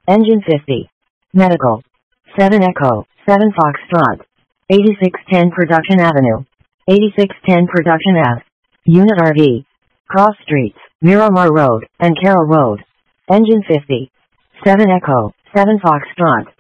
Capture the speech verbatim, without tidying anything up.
Engine fifty. Medical. seven Echo, seven Foxtrot. eighty-six ten Production Avenue. eighty-six ten Production Ave. Unit R V. Cross Streets, Miramar Road, and Carroll Road. Engine fifty. seven Echo, seven Foxtrot.